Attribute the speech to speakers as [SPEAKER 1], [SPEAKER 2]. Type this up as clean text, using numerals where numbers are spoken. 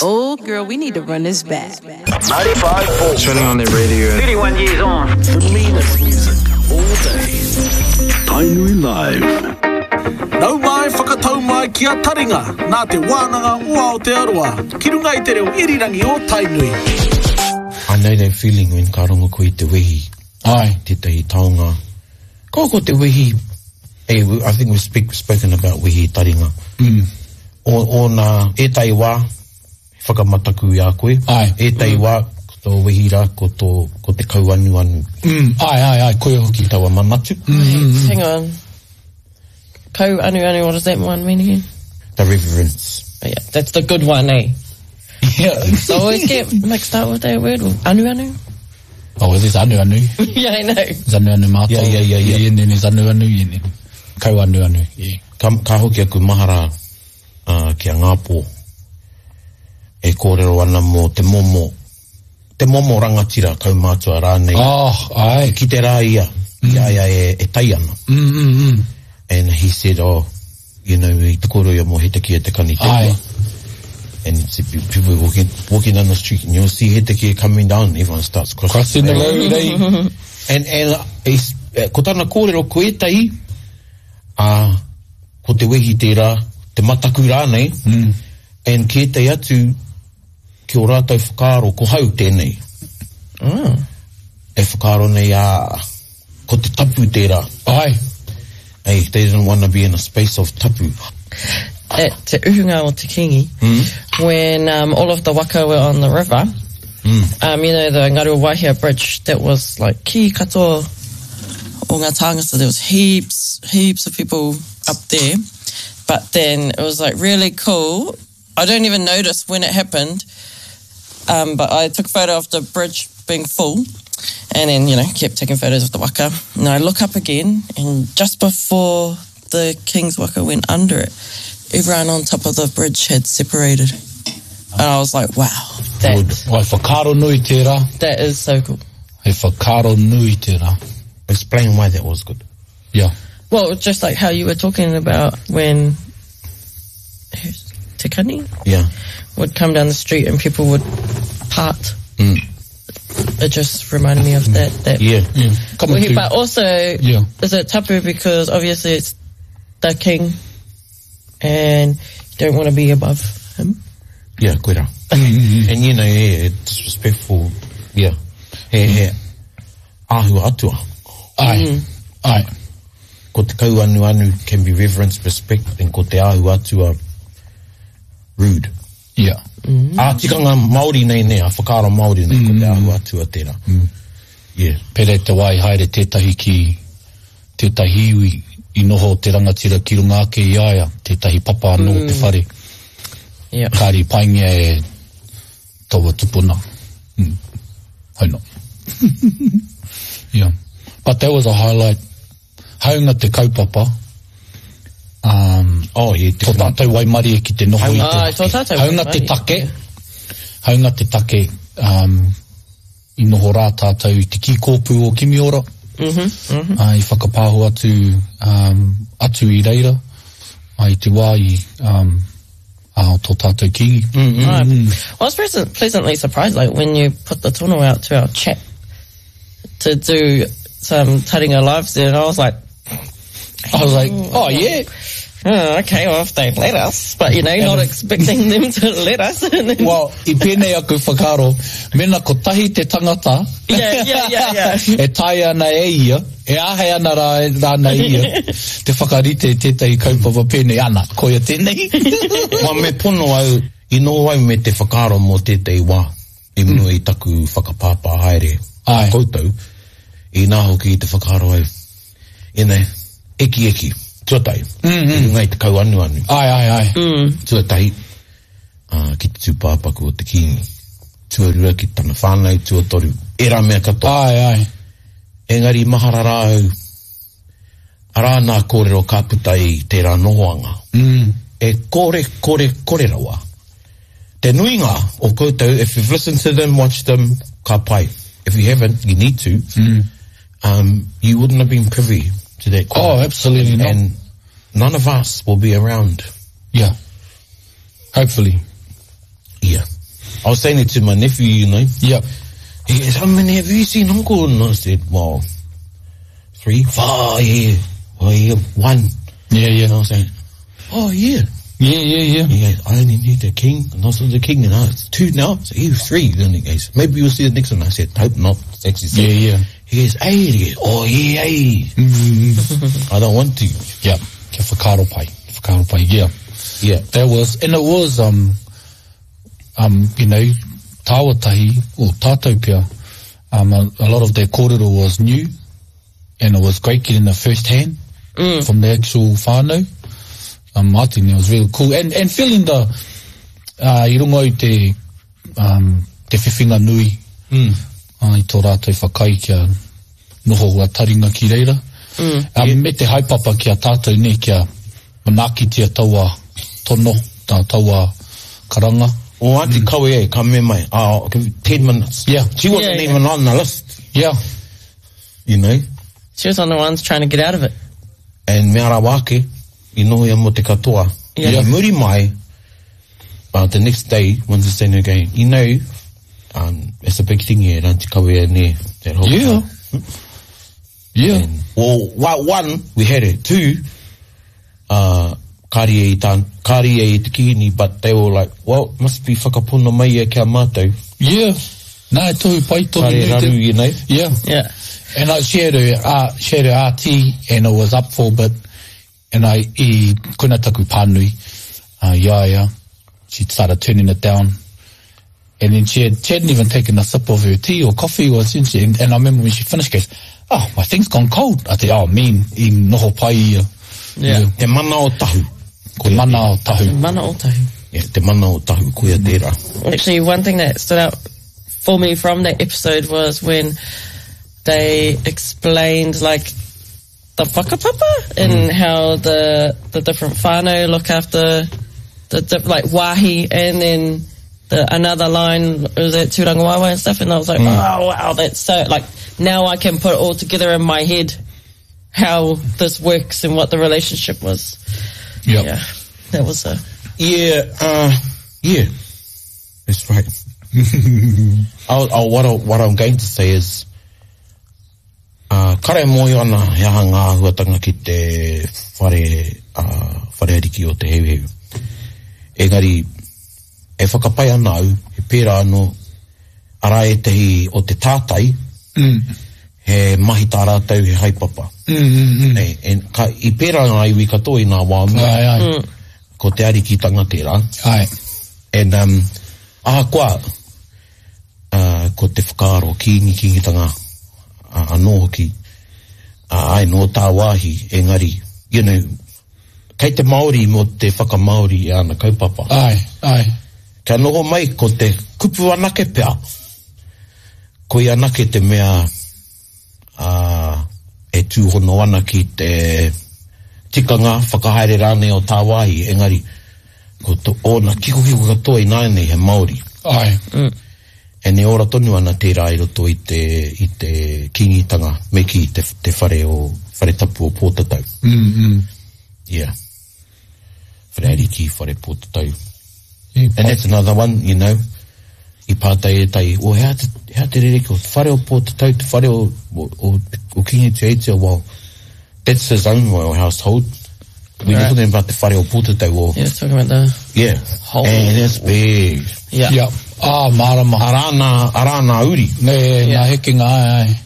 [SPEAKER 1] Oh, girl, we need to run this back.
[SPEAKER 2] 95.4.
[SPEAKER 3] Turning on their radio.
[SPEAKER 2] 31 years on. The meanest music all day. Tainui Live.
[SPEAKER 4] Nau mai whakatau mai ki a taringa, nā te wānanga ua o te aroa, ki runga I te reo irirangi o Tainui.
[SPEAKER 5] I know that feeling when ka rongo koe te wehi.
[SPEAKER 6] Ai.
[SPEAKER 5] Te tahi taonga. Ko te wehi, I think we've spoken about wehi taringa. O nā, e tai wā, whakamataku I a koe.
[SPEAKER 6] Ai.
[SPEAKER 5] E tai wā, ko tō wehi rā, ko te kau anu.
[SPEAKER 6] Ai, koe hoki.
[SPEAKER 5] Tawa manatu.
[SPEAKER 7] Hang on. Kau anu, what does that one mean again?
[SPEAKER 5] The reverence.
[SPEAKER 7] Oh, yeah, that's the good one, eh?
[SPEAKER 6] Yeah.
[SPEAKER 7] So I always get mixed up with that word. Anu.
[SPEAKER 6] Oh, there's anu.
[SPEAKER 7] Yeah, I know.
[SPEAKER 6] There's anu mātou.
[SPEAKER 5] Yeah.
[SPEAKER 6] And then there's anu, yeah. Kau anu, yeah.
[SPEAKER 5] Ka hoki aku mahara ki a ngāpō. E kōrero ana mō te momo. Te momo rangatira kau mātua rānei.
[SPEAKER 6] Oh, ai.
[SPEAKER 5] Ki te rā ia. Ia e tai ana. And he said, you know, I te koro ia mo he te kia te kani te kua. And it's people walking down the street and you'll see he te kia coming down, everyone starts crossing
[SPEAKER 6] the road.
[SPEAKER 5] And ko tāna kōrero ko e tai, ko te wehi te rā, te mataku rānei, and ki e tai atu, ki o rātou whakaaro, ko hau tēnei. E whakaaro nei ko te tapu te rā.
[SPEAKER 6] Ai.
[SPEAKER 5] Hey, they didn't want to be in a space of tapu.
[SPEAKER 7] At Te Uhunga o Te Kingi, when all of the waka were on the river, you know, the Ngaru Wahia Bridge, that was like ki katoa o ngā tāngata, there was heaps of people up there, but then it was like really cool. I don't even notice when it happened, but I took a photo of the bridge being full, and then, you know, kept taking photos of the waka. And I look up again, and just before the King's waka went under it, everyone on top of the bridge had separated. And I was like, wow.
[SPEAKER 6] Wai whakaaro nui tērā.
[SPEAKER 7] That is so cool.
[SPEAKER 6] Hei whakaaro nui tērā.
[SPEAKER 5] Explain why that was good.
[SPEAKER 6] Yeah.
[SPEAKER 7] Well, just like how you were talking about when Te Kani would come down the street and people would part. It just reminded me of that.
[SPEAKER 5] Yeah.
[SPEAKER 7] But also, is it tapu because obviously it's the king and you don't want to be above him?
[SPEAKER 5] Yeah, koe rā. And you know, it's respectful. Yeah. He āhua atua.
[SPEAKER 6] Ai.
[SPEAKER 5] Ko te kau anu can be reverence, respect, and ko te āhua atua rude.
[SPEAKER 6] Yeah.
[SPEAKER 5] Tikanga Māori nei a whakaaro Māori nei, ko te āhua atua tērā. Yeah.
[SPEAKER 6] Pere te wai haere tētahi ki tētahi iwi I noho te rangatira ki runga ake I aia, tētahi papa anō te whare.
[SPEAKER 7] Yeah.
[SPEAKER 6] Kāri paingia e taua tupuna. Haino. Yeah. But that was a highlight. Haunga te kaupapa. Tō tātou waimari e ki te noho I te haunga te take. Haunga te take. I noho rā tātou I te kīkōpū o Kimiora. I whakapāho atu I reira. I te wā I tō tātou kingi.
[SPEAKER 7] I was pleasantly surprised, like when you put the tono out to our chat to do some taringa lives there, and I was like, oh yeah. Oh, okay, well, if they let us, but, you know, not expecting them to let us.
[SPEAKER 6] Well, I pēnei aku whakaro, mena ko tahi te tangata,
[SPEAKER 7] yeah.
[SPEAKER 6] e tai ana e ia, e ahe ana rāna ia, te whakarite tētai kaupapa pēnei ana, koia tēnei.
[SPEAKER 5] Ma me pono au, I no au me te whakaro mō tētai wā, I mino I taku whakapāpā haere, koutou, I nā hoki I te whakaro au, I nei, eki. Tuatai. Ngai te kau anu.
[SPEAKER 6] Ai.
[SPEAKER 5] Tuatai. Ki te tūpāpaku o te kingi. Tuarua ki tana whānau, tuatoru. E rā mea katoa.
[SPEAKER 6] Ai.
[SPEAKER 5] Engari mahara rāu. Arā nā kōrero kāputa I tērā nohoanga. E kore rawa. Te nuinga o koutou, if you've listened to them, watched them, ka pai. If you haven't, you need to. You wouldn't have been privy to that.
[SPEAKER 6] Oh, absolutely not.
[SPEAKER 5] And none of us will be around.
[SPEAKER 6] Yeah. Hopefully.
[SPEAKER 5] Yeah. I was saying it to my nephew, you know.
[SPEAKER 6] Yep.
[SPEAKER 5] He goes, how many have you seen, Uncle? And I said, well, 3, 4, yeah. Well, yeah, 1.
[SPEAKER 6] Yeah.
[SPEAKER 5] And I was saying, oh, yeah.
[SPEAKER 6] Yeah.
[SPEAKER 5] He goes, I only need the king, and also the king, and I was 2 now. So he was 3. Then he goes, maybe you'll see the next one. I said, hope not. It's actually 7.
[SPEAKER 6] Yeah.
[SPEAKER 5] He goes, hey. He goes, oh, yeah. I don't want to.
[SPEAKER 6] Yeah. Kia whakaropai, yeah.
[SPEAKER 5] Yeah.
[SPEAKER 6] That was, and it was, you know, tāwatahi, or tātou pia, a lot of their kōrero was new, and it was great getting the first hand from the actual whānau. I think it was really cool. And feeling the, I rongo i te whiwhinga nui, I tō rātou whakai kia noho ua taringa ki reira. Me te haipapa kia tātou ne kia manakitia taua tono, taua karanga.
[SPEAKER 5] O ati kawe e, ka me mai. I'll give you 10 minutes.
[SPEAKER 6] Yeah.
[SPEAKER 5] She wasn't even on the list.
[SPEAKER 6] Yeah.
[SPEAKER 5] You know?
[SPEAKER 7] She was on the ones trying to get out of it.
[SPEAKER 5] And me ara wake, I noho ia mo te katoa.
[SPEAKER 7] Yeah.
[SPEAKER 5] I muri mai, the next day, once it's in again, you know, it's a big thing here, ranti kawe e ne, that whole time.
[SPEAKER 6] Yeah.
[SPEAKER 5] And, well, one, we had it. 2, kāri e te kihini, but they were like, well, must be whakapono mai e kia mātou.
[SPEAKER 6] Yeah. Nā, e tohu pai tohu.
[SPEAKER 5] Kāre raru, you know?
[SPEAKER 6] Yeah. And I shared her RT, and it was up for a bit, and I kuna taku pānui, Yaya, she started turning it down, and then she hadn't even taken a sip of her tea or coffee, and I remember when she finished, she goes, oh, my thing's gone cold. I said, oh, man, I noho pai.
[SPEAKER 5] Te mana o tahu.
[SPEAKER 6] Ko mana o tahu.
[SPEAKER 7] Mana o tahu.
[SPEAKER 5] Yeah, te mana o tahu, kuia tērā.
[SPEAKER 7] Actually, one thing that stood out for me from that episode was when they explained, like, the whakapapa and how the different whānau look after like wahi, and then another line was at Tūrangawawa and stuff, and I was like, oh wow, that's so, like, now I can put it all together in my head how this works and what the relationship was.
[SPEAKER 6] Yep.
[SPEAKER 7] Yeah, that was a...
[SPEAKER 5] Yeah, that's right. What I'm going to say is, kare moi ana he aha ngā huatanga ki te whare ariki o te heuheu. Engari, e whakapai ana au, he pērā anō, ara e tehi o te tātai, he mahi tā rātau he haipapa. I pērā ngā iwi katoa i nā wāmua, ko te arikitanga tērā. And, koa, ko te whakaaro kingitanga, anō hoki, ai no tā wāhi, engari, you know, kei te Māori mo te whakamaori i ana kaupapa. Kia noho mai ko te kupu anake pea. Ko i anake te mea e tūhono ana ki te tikanga whakahaere rāne o tā wāhi, engari, ko to ona kiko katoa i nāne he Māori. E ne ora tonu ana tērā i roto i te kingitanga me ki te whare tapu o pōtatau. Yeah. Whare ariki, whare pōtatau. And that's another one, you know, i pātai e tai, o hea te rereke o te whare o pōtatau, te whare o kingi te eite, well, that's his own royal household. We're talking about the whare o pōtatau.
[SPEAKER 7] Yeah, talking about the...
[SPEAKER 5] Yeah. And that's big.
[SPEAKER 7] Yeah.
[SPEAKER 6] Marama.
[SPEAKER 5] Arana uri.
[SPEAKER 6] Nā heke ngā ai.